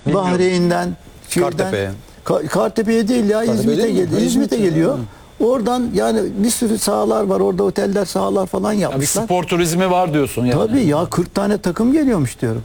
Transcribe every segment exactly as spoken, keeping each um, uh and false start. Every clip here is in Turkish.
Bahreyn'den, şeyden, Kartepe'ye. Ka- Kartepe'ye değil ya, Kartepe İzmit'e değil mi? geliyor. İzmit'e geliyor. Oradan yani bir sürü sahalar var. Orada oteller, sahalar falan Ya bir yapmışlar. spor turizmi var diyorsun yani. Tabii ya, kırk tane takım geliyormuş diyorum.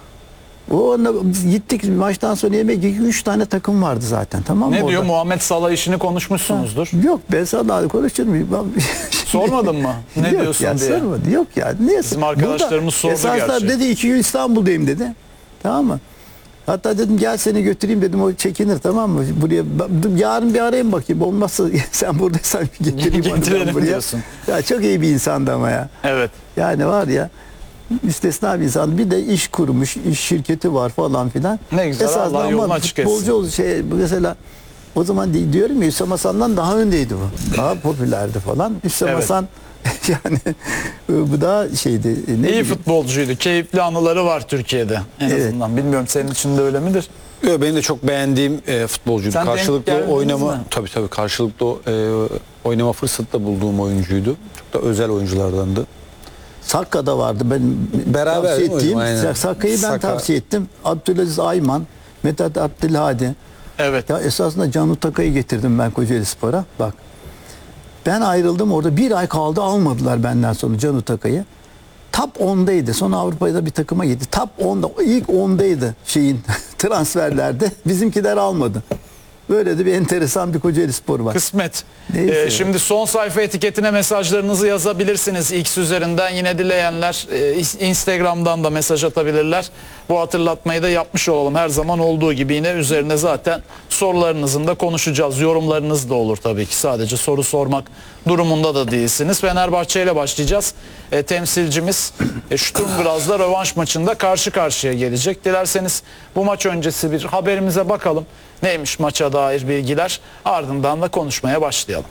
O anda biz gittik maçtan sonra yemek yedik, üç tane takım vardı zaten, tamam mı? Ne diyor? orada? Muhammed Salah işini konuşmuşsunuzdur. Yok, ben sana konuşur muyum? Ben- Sormadın mı? Ne Yok diyorsun ya, diye. sormadı. Yok ya. Neyse. Bizim arkadaşlarımız sordu esaslar gerçi. dedi, iki gün İstanbul'dayım dedi. Tamam mı? Hatta dedim gel seni götüreyim dedim, o çekinir, tamam mı? Buraya ben- yarın bir arayayım bakayım, olmazsa sen buradaysan bir getireyim onu ben Getirelim buraya. diyorsun. Ya çok iyi bir insandı ama ya. Evet. Yani var ya, müstesna bir insan. Bir de iş kurmuş, iş şirketi var falan filan. Ne güzel, Esasında Allah ama yolunu açık etsin. futbolcu ol- şey mesela o zaman di- diyorum ya, Hüsam Hasan'dan daha öndeydi bu. Daha popülerdi falan. Hüsam Evet. Hasan yani bu daha şeydi. Ne İyi bileyim. futbolcuydu. Keyifli anıları var Türkiye'de en Evet. azından. Bilmiyorum senin için de öyle midir? Yo, benim de çok beğendiğim e, futbolcuydu. Sen denk Karşılıklı geldiniz oynama mi? tabii tabii karşılıklı e, oynama fırsatı da bulduğum oyuncuydu. Çok da özel oyunculardandı. Sakka'da vardı benim Beraber tavsiye değil mi ettiğim. hocam? Aynen. Sakka'yı ben Saka. tavsiye ettim. Abdülaziz Ayman, Mithat Abdülhadi. Evet. Ya esasında Canu Taka'yı getirdim ben Kocaeli Spor'a. Bak. Ben ayrıldım, orada bir ay kaldı, almadılar benden sonra Canu Taka'yı. Top ondaydı. Sonra Avrupa'da bir takıma gitti. Top onda, ilk ondaydı şeyin transferlerde. Bizimkiler almadı. Böyle de bir enteresan bir Kocaeli Spor var. Kısmet. Neyse. Ee, şimdi son sayfa etiketine mesajlarınızı yazabilirsiniz. X üzerinden, yine dileyenler e, Instagram'dan da mesaj atabilirler. Bu hatırlatmayı da yapmış olalım. Her zaman olduğu gibi yine üzerine zaten sorularınızın da konuşacağız. Yorumlarınız da olur tabii ki. Sadece soru sormak durumunda da değilsiniz. Fenerbahçe ile başlayacağız. E, temsilcimiz e, Sturm Graz'la rövanş maçında karşı karşıya gelecek. Dilerseniz bu maç öncesi bir haberimize bakalım. Neymiş maça dair bilgiler? Ardından da konuşmaya başlayalım.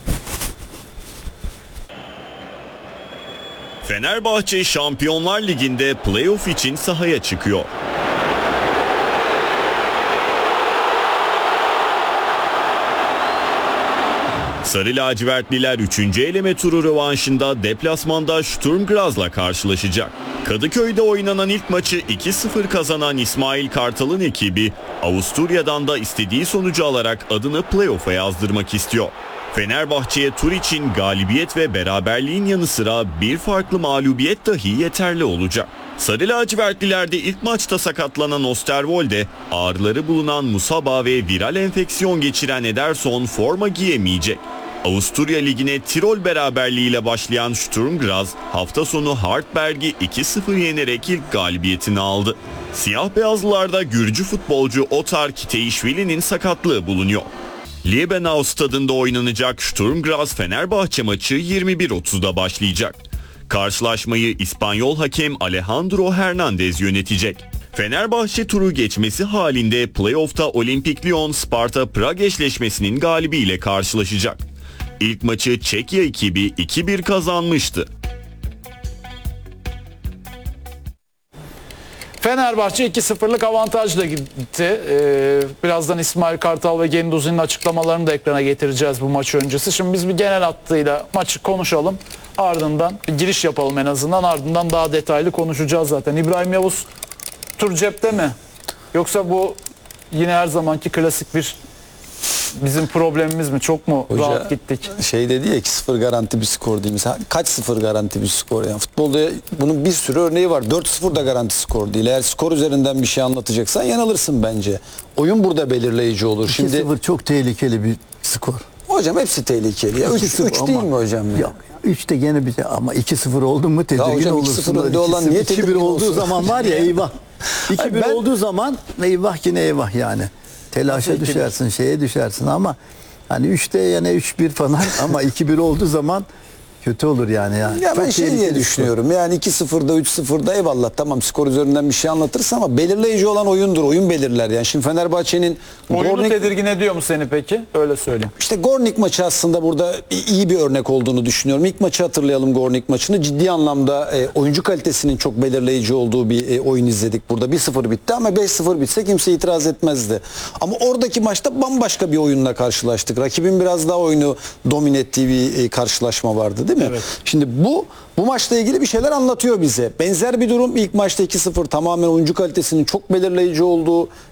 Fenerbahçe Şampiyonlar Ligi'nde playoff için sahaya çıkıyor. Sarı lacivertliler üçüncü eleme turu rövanşında deplasmanda Sturm Graz'la karşılaşacak. Kadıköy'de oynanan ilk maçı iki sıfır kazanan İsmail Kartal'ın ekibi Avusturya'dan da istediği sonucu alarak adını playoff'a yazdırmak istiyor. Fenerbahçe'ye tur için galibiyet ve beraberliğin yanı sıra bir farklı mağlubiyet dahi yeterli olacak. Sarı lacivertlilerde ilk maçta sakatlanan Osterwolde, ağrıları bulunan Musaba ve viral enfeksiyon geçiren Ederson forma giyemeyecek. Avusturya Ligi'ne Tirol beraberliğiyle başlayan Sturm Graz hafta sonu Hartberg'i iki sıfır yenerek ilk galibiyetini aldı. Siyah beyazlılarda Gürcü futbolcu Otar Kiteişvili'nin sakatlığı bulunuyor. Liebenau stadında oynanacak Sturm Graz Fenerbahçe maçı yirmi bir otuzda başlayacak. Karşılaşmayı İspanyol hakem Alejandro Hernandez yönetecek. Fenerbahçe turu geçmesi halinde playoff'ta Olimpik Lyon Sparta Prag eşleşmesinin galibiyle karşılaşacak. İlk maçı Çekya ekibi iki bir kazanmıştı. Fenerbahçe iki sıfırlık avantajla gitti. Ee, birazdan İsmail Kartal ve Genduzi'nin açıklamalarını da ekrana getireceğiz bu maç öncesi. Şimdi biz bir genel hattıyla maçı konuşalım. Ardından bir giriş yapalım en azından. Ardından daha detaylı konuşacağız zaten. İbrahim Yavuz, tur cepte mi? Yoksa bu yine her zamanki klasik bir bizim problemimiz mi? Çok mu Hoca, rahat gittik? Şey dedi ya, iki sıfır garanti bir skor değil mi? Kaç sıfır garanti bir skor yani? Futbolda bunun bir sürü örneği var. dört sıfır da garanti skor değil. Eğer skor üzerinden bir şey anlatacaksan yanılırsın bence. Oyun burada belirleyici olur. iki Şimdi sıfır çok tehlikeli bir skor. hocam hepsi tehlikeli. Ya üç değil mi hocam? Ya? Yok. üç de gene bir şey ama iki sıfır oldu mu tedirgin hocam, iki sıfır olursun. önde olan niye iki bir tedirgin olduğu olsun? zaman var ya, eyvah. iki bir ben- olduğu zaman eyvah, yine eyvah yani. Telaşa düşersin, şeye düşersin ama hani üçte yani üç bir falan ama iki bir olduğu zaman kötü olur yani. ya. Ya ben Çok şey diye tehlikeli düşünüyorum. Yani iki sıfırda üç sıfırda eyvallah, tamam skor üzerinden bir şey anlatırsın ama belirleyici olan oyundur. Oyun belirler. Yani şimdi Fenerbahçe'nin Oyunu Gornik- tedirgin ediyor mu seni peki? Öyle söyleyeyim. İşte Gornik maçı aslında burada iyi bir örnek olduğunu düşünüyorum. İlk maçı hatırlayalım, Gornik maçını. Ciddi anlamda e, oyuncu kalitesinin çok belirleyici olduğu bir e, oyun izledik burada. bir sıfır bitti ama beş sıfır bitse kimse itiraz etmezdi. Ama oradaki maçta bambaşka bir oyunla karşılaştık. Rakibin biraz daha oyunu domine ettiği bir e, karşılaşma vardı değil mi? Evet. Şimdi bu bu maçla ilgili bir şeyler anlatıyor bize. Benzer bir durum ilk maçta iki sıfır, tamamen oyuncu kalitesinin çok belirleyici olduğu,